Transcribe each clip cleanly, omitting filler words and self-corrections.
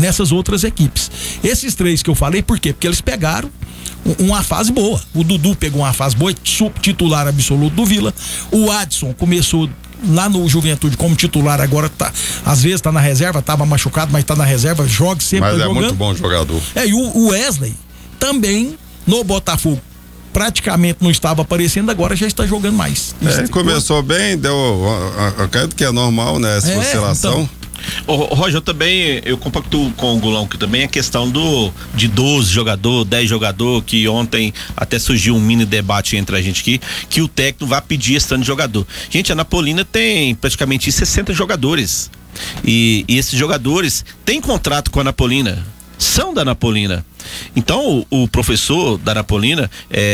nessas outras equipes. Esses 3 que eu falei, por quê? Porque eles pegaram uma fase boa. O Dudu pegou uma fase boa, titular absoluto do Vila. O Adson começou lá no Juventude como titular, agora tá, às vezes tá na reserva, tava machucado, mas tá na reserva, joga sempre. Mas tá jogando. Muito bom jogador. E o Wesley também no Botafogo praticamente não estava aparecendo, agora já está jogando mais. Começou bem, deu, acredito que é normal, né, essa oscilação. Então, Roger, eu compactuo com o Gulão que também a questão de 12 jogador, 10 jogador, que ontem até surgiu um mini debate entre a gente aqui, que o técnico vai pedir esse tanto de jogador. Gente, a Anapolina tem praticamente 60 jogadores e esses jogadores têm contrato com a Anapolina, são da Anapolina. Então o professor da Anapolina,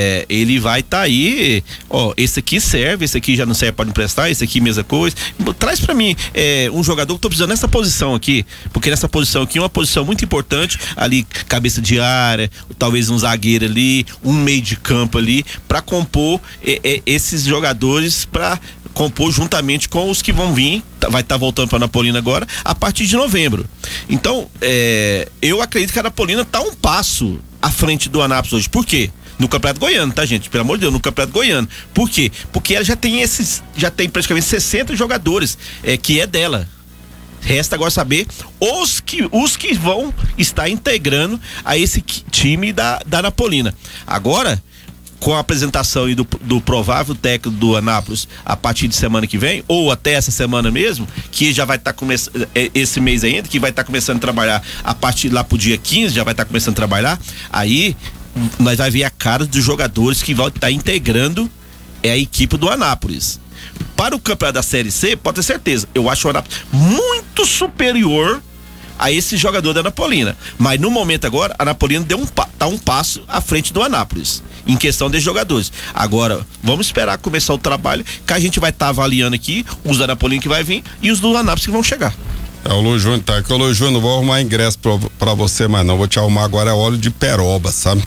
ele vai estar aí, esse aqui serve, esse aqui já não serve, pode emprestar, esse aqui mesma coisa. Traz pra mim um jogador que tô precisando nessa posição aqui, porque nessa posição aqui é uma posição muito importante, ali cabeça de área, talvez um zagueiro ali, um meio de campo ali, pra compor esses jogadores, pra compor juntamente com os que vão vir, vai estar voltando para a Anapolina agora, a partir de novembro. Então, eu acredito que a Anapolina está um passo à frente do Anápolis hoje. Por quê? No Campeonato Goiano, tá, gente? Pelo amor de Deus, no Campeonato Goiano. Por quê? Porque ela já tem praticamente 60 jogadores, que é dela. Resta agora saber os que vão estar integrando a esse time da Anapolina. Agora, com a apresentação aí do provável técnico do Anápolis a partir de semana que vem, ou até essa semana mesmo, que já vai estar começando esse mês ainda, que vai estar começando a trabalhar a partir lá pro dia 15, já vai estar começando a trabalhar, aí nós vai ver a cara dos jogadores que vão estar integrando a equipe do Anápolis. Para o campeonato da Série C, pode ter certeza, eu acho o Anápolis muito superior a esse jogador da Anapolina, mas no momento agora a Anapolina tá um passo à frente do Anápolis em questão de jogadores. Agora vamos esperar começar o trabalho, que a gente vai estar avaliando aqui os da Anapolina que vai vir e os do Anápolis que vão chegar. O Luiz Júnior tá aqui. O Luiz Júnior, não vou arrumar ingresso pra você, mas não, vou te arrumar agora óleo de peroba, sabe?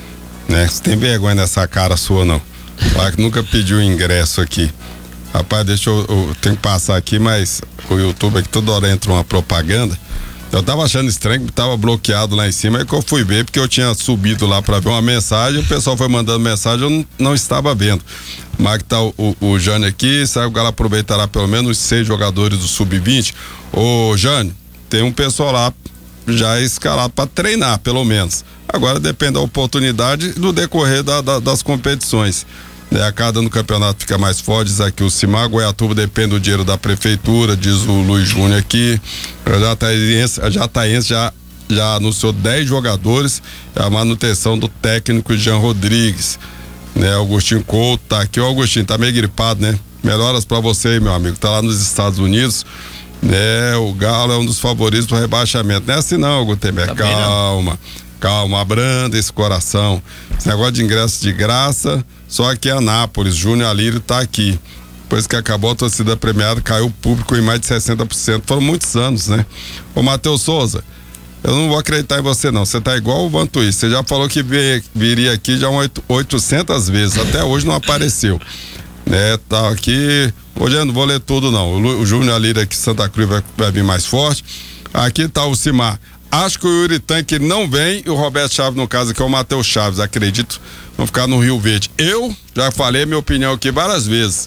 Né? Você tem vergonha nessa cara sua, não? Vai que nunca pediu ingresso aqui. Rapaz, deixa eu tenho que passar aqui, mas o YouTube aqui toda hora entra uma propaganda. Eu tava achando estranho que tava bloqueado lá em cima, aí que eu fui ver, porque eu tinha subido lá pra ver uma mensagem, o pessoal foi mandando mensagem, eu não estava vendo. Mas que tá o Jânio aqui, sabe que ela aproveitará pelo menos 6 jogadores do Sub-20. Ô Jânio, tem um pessoal lá já escalado pra treinar, pelo menos. Agora depende da oportunidade do decorrer das competições. A cada ano o campeonato fica mais forte, diz aqui o Cimar. Goiatuba depende do dinheiro da prefeitura, diz o Luiz Júnior aqui. A Jataense já anunciou 10 jogadores, a manutenção do técnico Jean Rodrigues, né? Augustinho Couto tá aqui. O Augustinho tá meio gripado, né? Melhoras pra você aí, meu amigo, tá lá nos Estados Unidos, né? O Galo é um dos favoritos pro rebaixamento. Não é assim não, Gutenberg, tá calma, abranda esse coração. Esse negócio de ingresso de graça, só que Anápolis, Júnior Alírio tá aqui. Depois que acabou a torcida premiada, caiu o público em mais de 60%. Foram muitos anos, né? Ô Matheus Souza, eu não vou acreditar em você não, você tá igual o Vantuí, você já falou que viria aqui já 800 vezes, até hoje não apareceu. Né, tá aqui, hoje eu não vou ler tudo não, o Júnior Alírio aqui, Santa Cruz vai vir mais forte. Aqui tá o Cimar. Acho que o Yuri Tanque não vem e o Roberto Chaves, no caso aqui, é o Matheus Chaves, acredito, vão ficar no Rio Verde. Eu já falei minha opinião aqui várias vezes.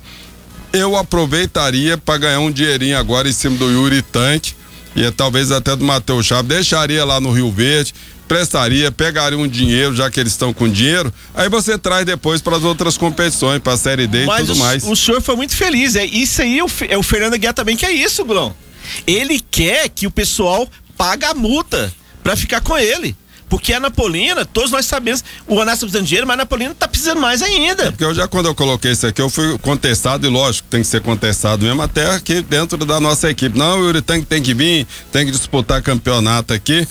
Eu aproveitaria para ganhar um dinheirinho agora em cima do Yuri Tanque e talvez até do Matheus Chaves. Deixaria lá no Rio Verde, prestaria, pegaria um dinheiro, já que eles estão com dinheiro, aí você traz depois para as outras competições, para a Série D e tudo mais. O senhor foi muito feliz, isso aí o Fernando Aguiar também quer isso, Glão. Ele quer que o pessoal paga a multa pra ficar com ele. Porque a Anapolina, todos nós sabemos, o Anápolis tá precisando de dinheiro, mas a Anapolina tá precisando mais ainda. Porque quando eu coloquei isso aqui, eu fui contestado, e lógico, tem que ser contestado mesmo, até aqui dentro da nossa equipe. Não, o Yuri tem que vir, tem que disputar campeonato aqui.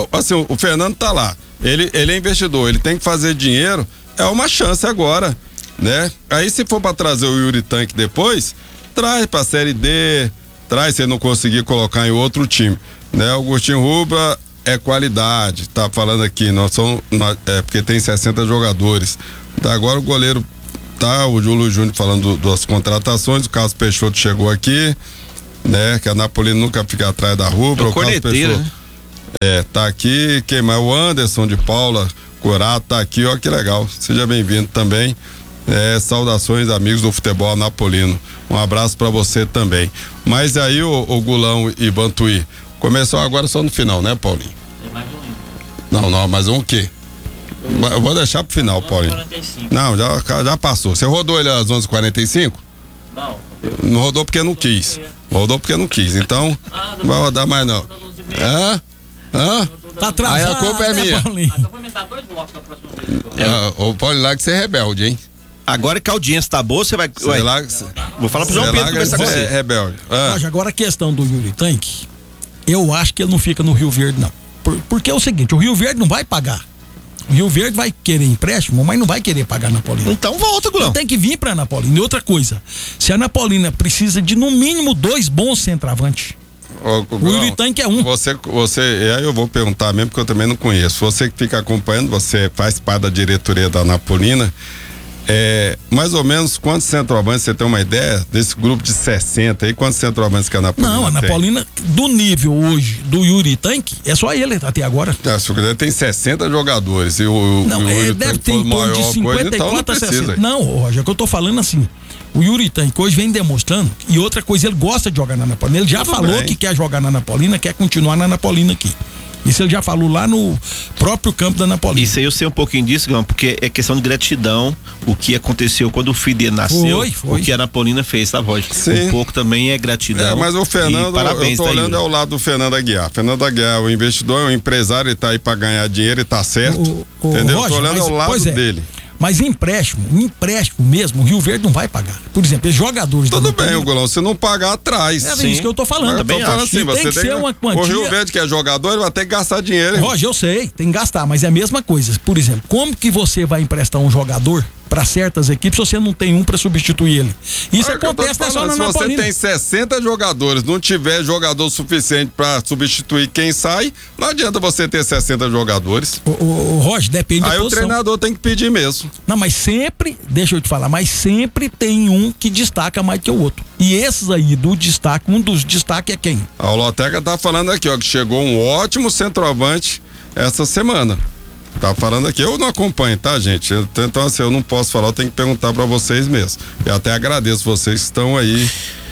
O Fernando tá lá, ele é investidor, ele tem que fazer dinheiro, é uma chance agora, né? Aí se for pra trazer o Yuri Tanque depois, traz pra Série D, traz se ele não conseguir colocar em outro time. Né, Augustinho Rubra é qualidade, tá falando aqui, porque tem 60 jogadores. Agora o goleiro tá, o Júlio Júnior falando das contratações, o Carlos Peixoto chegou aqui, né, que a Anapolina nunca fica atrás da Rubra, o Carlos Peixoto. Tá aqui, quem mais? O Anderson de Paula Curato tá aqui, ó, que legal. Seja bem-vindo também. Saudações, amigos do futebol anapolino. Um abraço para você também. Mas aí, o Gulão e Bantuí, começou agora só no final, né, Paulinho? Tem mais um ainda. Não, mas um o quê? Eu vou deixar pro final, Paulinho. 45. Não, já passou. Você rodou ele às 11h45? Não. Não rodou porque não quis. Rodou porque não quis. Então, não vai rodar mais não. Hã? Tá atrasado. Aí a culpa é minha. Paulinho? Então vou inventar 2 blocos da próxima vez. O Paulinho lá que você é rebelde, hein? Agora que a audiência tá boa, você vai. Sei lá, Vou falar pro João Pedro conversar com você é você. rebelde. Mas agora a questão do Yuri Tanque, eu acho que ele não fica no Rio Verde, não. Porque é o seguinte, o Rio Verde não vai pagar. O Rio Verde vai querer empréstimo, mas não vai querer pagar a Anapolina. Então volta, Gulão. Tem que vir pra Anapolina. E outra coisa, se a Anapolina precisa de no mínimo 2 bons centroavantes. O Yuri Tanque é um. Você, aí eu vou perguntar mesmo, porque eu também não conheço. Você que fica acompanhando, você faz parte da diretoria da Anapolina. Mais ou menos quantos centroavantes, você tem uma ideia desse grupo de 60 aí, quantos centroavantes que a Anapolina tem? Não, a Anapolina, do nível hoje do Yuri Tanque, é só ele até agora. Se quiser, tem 60 jogadores. E não, Yuri deve Tanque ter for em torno de maior 54 então não a 60. precisa. Não, Roger, é que eu tô falando assim. O Yuri Tanque hoje vem demonstrando, e outra coisa, ele gosta de jogar na Anapolina. Ele já Tudo falou bem. que quer jogar na Anapolina, quer continuar na Anapolina aqui. Isso ele já falou lá no próprio campo da Anapolina. Isso aí eu sei um pouquinho disso, Gão, porque é questão de gratidão, o que aconteceu quando o filho dele nasceu, Foi. o que a Anapolina fez, tá, Roger? Sim. Um pouco também é gratidão. Mas o Fernando, e parabéns, eu tô tá, olhando Yuri? ao lado do Fernando Aguiar. Fernando Aguiar é o investidor, é o empresário, ele tá aí pra ganhar dinheiro e tá certo. entendeu? Roger, Tô olhando ao lado pois é. dele. Mas empréstimo mesmo, o Rio Verde não vai pagar. Por exemplo, os jogadores Tudo da bem, o Golão, se não pagar, atrás. É Sim. isso que eu tô falando. Eu tô falando assim, E você tem que ser uma quantia. O Rio Verde que é jogador, ele vai ter que gastar dinheiro. hein? Roger, eu sei, tem que gastar, mas é a mesma coisa. Por exemplo, como que você vai emprestar um jogador para certas equipes se você não tem um para substituir ele? Isso É que eu tô te acontece só falando, na se você Anapolina. tem 60 jogadores, não tiver jogador suficiente pra substituir quem sai, não adianta você ter 60 jogadores. O Roger, depende da Aí o posição. treinador tem que pedir mesmo. Não, mas sempre, deixa eu te falar, mas sempre tem um que destaca mais que o outro. E esses aí do destaque, um dos destaques é quem? A Holoteca tá falando aqui, ó, que chegou um ótimo centroavante essa semana. Tá falando aqui, eu não acompanho, tá, gente? Então, assim, eu não posso falar, eu tenho que perguntar pra vocês mesmo. Eu até agradeço vocês que estão aí.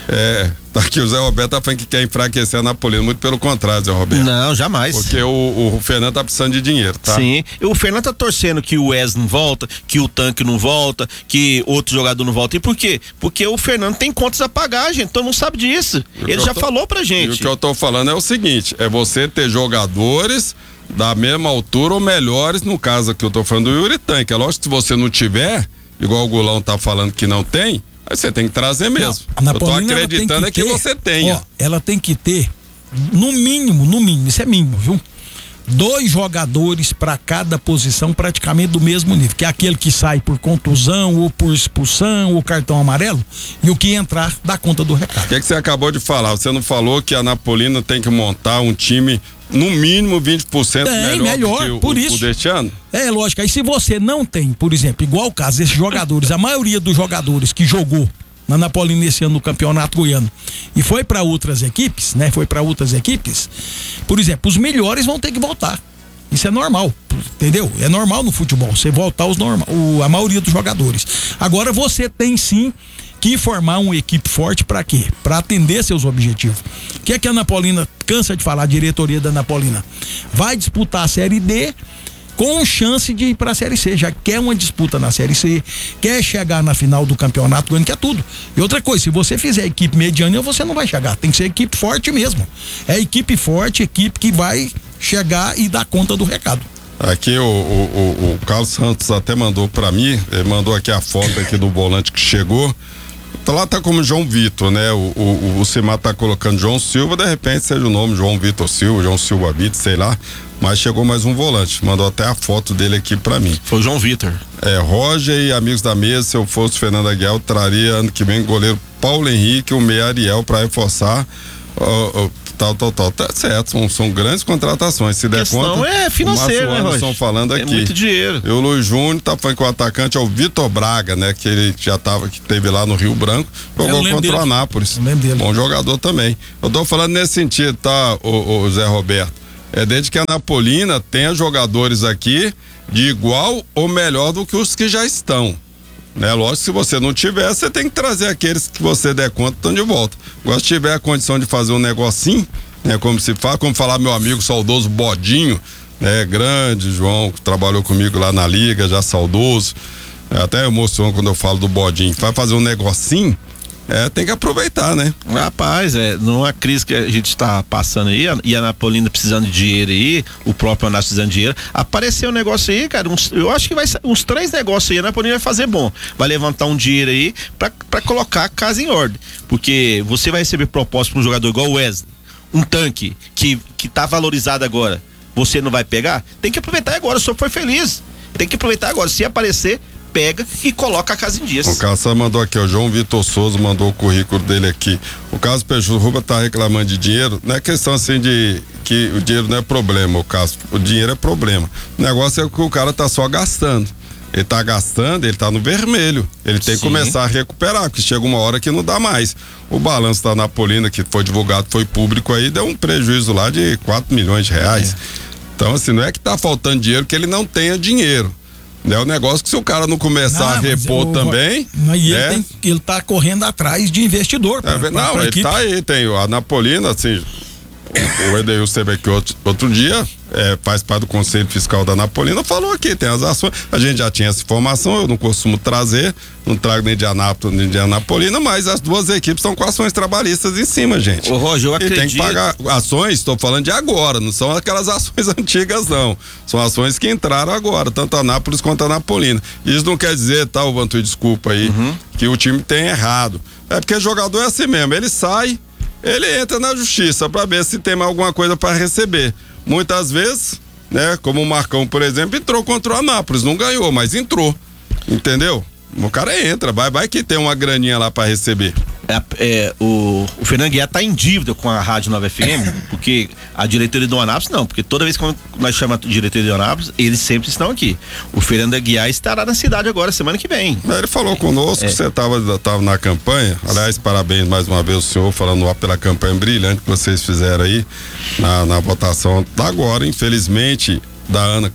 Tá aqui o Zé Roberto tá falando que quer enfraquecer a Anapolina, muito pelo contrário, Zé Roberto. Não, jamais. Porque o Fernando tá precisando de dinheiro, tá? Sim, o Fernando tá torcendo que o Wes não volta, que o Tanque não volta, que outro jogador não volta. E por quê? Porque o Fernando tem contas a pagar, gente, todo mundo sabe disso. Ele já falou pra E o gente. que eu tô falando é o seguinte, é você ter jogadores da mesma altura ou melhores, no caso aqui eu tô falando do Yuri Tanque. É lógico que se você não tiver, igual o Gulão tá falando que não tem, aí você tem que trazer mesmo. Não, a eu tô Anapolina, acreditando ela tem que você tenha. Ó, ela tem que ter, no mínimo, isso é mínimo, viu? 2 jogadores para cada posição praticamente do mesmo nível, que é aquele que sai por contusão ou por expulsão ou cartão amarelo, e o que entrar dá conta do recado. O que você acabou de falar? Você não falou que a Anapolina tem que montar um time no mínimo 20% melhor do que por isso. o deste ano? É lógico, aí se você não tem, por exemplo, igual o caso desses jogadores, a maioria dos jogadores que jogou na Anapolina esse ano no Campeonato Goiano e foi para outras equipes, né? Por exemplo, os melhores vão ter que voltar. Isso é normal, entendeu? É normal no futebol, você voltar a maioria dos jogadores. Agora você tem sim que formar uma equipe forte para quê? Para atender seus objetivos. O que é que a Anapolina cansa de falar, a diretoria da Anapolina? Vai disputar a Série D com chance de ir para a Série C, já quer uma disputa na Série C, quer chegar na final do campeonato, quer tudo. E outra coisa, se você fizer equipe mediana, você não vai chegar, tem que ser equipe forte mesmo. É equipe forte, equipe que vai chegar e dar conta do recado. Aqui o Carlos Santos até mandou pra mim, ele mandou aqui a foto aqui do volante que chegou. Lá tá como João Vitor, né? O Cimar tá colocando João Silva, de repente seja o nome João Vitor Silva, João Silva Vitor, sei lá. Mas chegou mais um volante, mandou até a foto dele aqui pra mim. Foi o João Vitor. Roger e amigos da mesa, se eu fosse Fernando Aguiar, eu traria ano que vem o goleiro Paulo Henrique, o meia Ariel pra reforçar. Tá certo, são grandes contratações, se der questão conta. é financeiro, né, Roger? Falando aqui. É muito dinheiro. E o Luiz Júnior tá falando que o atacante é o Vitor Braga, né? Que ele que teve lá no Rio Branco, jogou contra o Anápolis. Bom jogador também. Eu tô falando nesse sentido, tá, o Zé Roberto? é desde que a Anapolina tenha jogadores aqui de igual ou melhor do que os que já estão. Né? Lógico, se você não tiver, você tem que trazer aqueles que você der conta estão de volta. Agora, se tiver a condição de fazer um negocinho, né, como se fala, como falar meu amigo saudoso Bodinho, né, grande, João, que trabalhou comigo lá na Liga, já saudoso, até emociono quando eu falo do Bodinho, vai fazer um negocinho, tem que aproveitar, né? Rapaz, numa crise que a gente está passando aí, e a Anapolina precisando de dinheiro aí, o próprio Anápolis precisando de dinheiro, apareceu um negócio aí, cara, eu acho que vai ser uns 3 negócios aí, a Anapolina vai fazer bom, vai levantar um dinheiro aí pra colocar a casa em ordem, porque você vai receber proposta para um jogador igual o Wesley, um tanque que tá valorizado agora, você não vai pegar? Tem que aproveitar agora, o senhor foi feliz, tem que aproveitar agora, se aparecer, pega e coloca a casa em dias. O Caça mandou aqui, o João Vitor Souza mandou o currículo dele aqui. O caso Peixoto Ruba tá reclamando de dinheiro, não é questão assim de que o dinheiro não é problema, o dinheiro é problema. O negócio é que o cara tá só gastando. Ele tá gastando, ele tá no vermelho. Ele tem que começar a recuperar, porque chega uma hora que não dá mais. O balanço da Anapolina, que foi divulgado, foi público aí, deu um prejuízo lá de 4 milhões de reais. Então, assim, não é que tá faltando dinheiro, que ele não tenha dinheiro. É o negócio que se o cara não começar a repor também. E ele tá correndo atrás de investidor. Ele tá aí, tem a Anapolina, assim. O Edeilson esteve aqui outro dia, faz parte do Conselho Fiscal da Anapolina, falou aqui, tem as ações. A gente já tinha essa informação, eu não costumo trazer, não trago nem de Anápolis nem de Anapolina, mas as duas equipes estão com ações trabalhistas em cima, gente. Ô, Roger, eu acredito. Tem que pagar ações, estou falando de agora, não são aquelas ações antigas, não. São ações que entraram agora, tanto a Anápolis quanto a Anapolina. Isso não quer dizer, tá, Vantu, desculpa aí, que o time tem errado. É porque jogador é assim mesmo, ele sai, ele entra na justiça para ver se tem mais alguma coisa para receber. Muitas vezes, né, como o Marcão, por exemplo, entrou contra o Anápolis, não ganhou, mas entrou. Entendeu? O cara entra, vai que tem uma graninha lá para receber. O Fernando Guiar tá em dívida com a Rádio Nova FM, porque a diretoria do Anápolis não, porque toda vez que nós chamamos a diretoria do Anápolis, eles sempre estão aqui. O Fernando Guiar estará na cidade agora, semana que vem. Ele falou conosco que você tava na campanha, aliás, parabéns mais uma vez o senhor, falando lá pela campanha brilhante que vocês fizeram aí na votação da agora, infelizmente, da Ana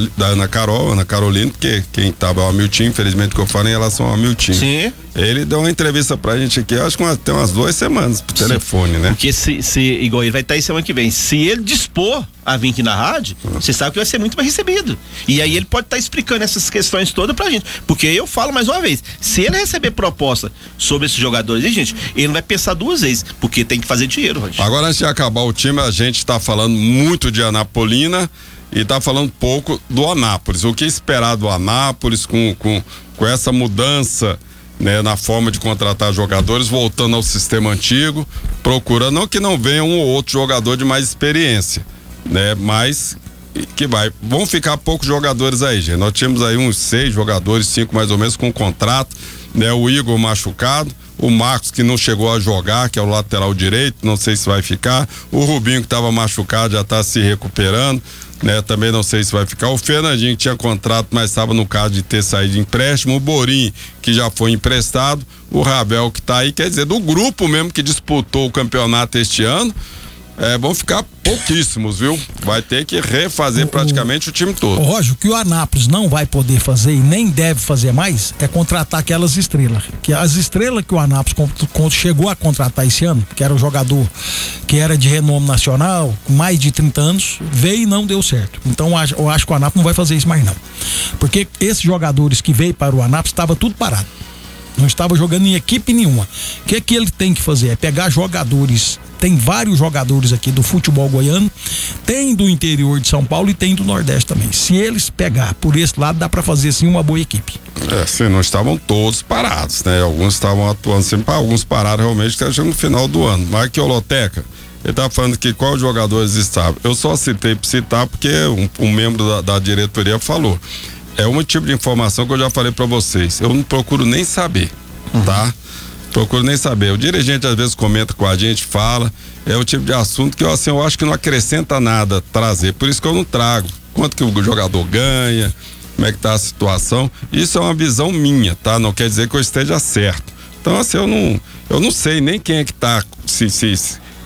Carolina, porque quem tava é o Hamilton, infelizmente que eu falei em relação ao Hamilton. Sim. Ele deu uma entrevista pra gente aqui, acho que tem umas 2 semanas por telefone, né? Porque igual ele vai estar aí semana que vem, se ele dispor a vir aqui na rádio, você sabe que vai ser muito bem recebido. E aí ele pode estar explicando essas questões todas pra gente. Porque eu falo mais uma vez, se ele receber proposta sobre esses jogadores aí, gente, ele não vai pensar 2 vezes, porque tem que fazer dinheiro, Roger. Agora, antes de acabar o time, a gente tá falando muito de Anapolina e tá falando pouco do Anápolis. O que esperar do Anápolis com essa mudança, né, na forma de contratar jogadores, voltando ao sistema antigo, procurando, não que não venha um ou outro jogador de mais experiência, né, mas que vão ficar poucos jogadores aí, gente. Nós tínhamos aí uns 6 jogadores, 5 mais ou menos com contrato, né, o Igor machucado, o Marcos que não chegou a jogar, que é o lateral direito, não sei se vai ficar, o Rubinho que estava machucado já está se recuperando, né, também não sei se vai ficar, o Fernandinho que tinha contrato, mas estava no caso de ter saído de empréstimo, o Borim que já foi emprestado, o Rabel que está aí, quer dizer, do grupo mesmo que disputou o campeonato este ano, vão ficar pouquíssimos, viu? Vai ter que refazer praticamente o time todo. Roger, o que o Anápolis não vai poder fazer e nem deve fazer mais é contratar aquelas estrelas. Que as estrelas que o Anápolis chegou a contratar esse ano, que era um jogador que era de renome nacional, com mais de 30 anos, veio e não deu certo. Então eu acho que o Anápolis não vai fazer isso mais não. Porque esses jogadores que veio para o Anápolis estava tudo parado. Não estava jogando em equipe nenhuma. O que ele tem que fazer? É pegar jogadores. Tem vários jogadores aqui do futebol goiano, tem do interior de São Paulo e tem do Nordeste também. Se eles pegar por esse lado, dá para fazer sim uma boa equipe. Sim, não estavam todos parados, né? Alguns estavam atuando sempre, alguns pararam realmente que no final do ano. Mas que o Loteca, ele tá falando que qual jogadores estavam. Eu só citei para citar porque um membro da diretoria falou. É um tipo de informação que eu já falei para vocês. Eu não procuro nem saber, tá? Procuro nem saber. O dirigente às vezes comenta com a gente, fala. É o tipo de assunto que eu acho que não acrescenta nada trazer. Por isso que eu não trago. Quanto que o jogador ganha, como é que tá a situação. Isso é uma visão minha, tá? Não quer dizer que eu esteja certo. Então, assim, eu não sei nem quem é que tá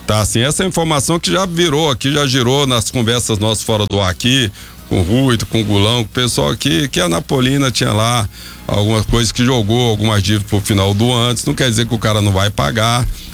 Tá assim, essa informação que já virou aqui, já girou nas conversas nossas fora do ar aqui, com o Ruito, com o Gulão, com o pessoal aqui, que a Napolina tinha lá algumas coisas que jogou, algumas dívidas pro final do ano, não quer dizer que o cara não vai pagar.